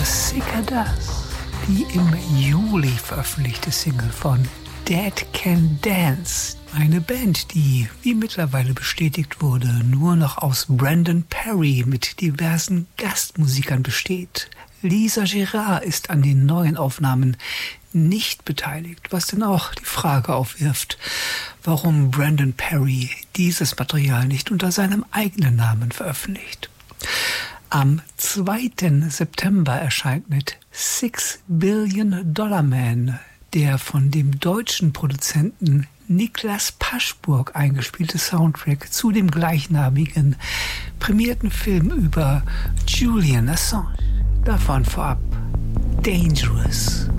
Sicker Does, die im Juli veröffentlichte Single von Dead Can Dance. Eine Band, die, wie mittlerweile bestätigt wurde, nur noch aus Brandon Perry mit diversen Gastmusikern besteht. Lisa Gerrard ist an den neuen Aufnahmen nicht beteiligt, was dann auch die Frage aufwirft, warum Brandon Perry dieses Material nicht unter seinem eigenen Namen veröffentlicht. Am 2. September erscheint mit $6 Billion Man der von dem deutschen Produzenten Niklas Paschburg eingespielte Soundtrack zu dem gleichnamigen prämierten Film über Julian Assange. Davon vorab Dangerous.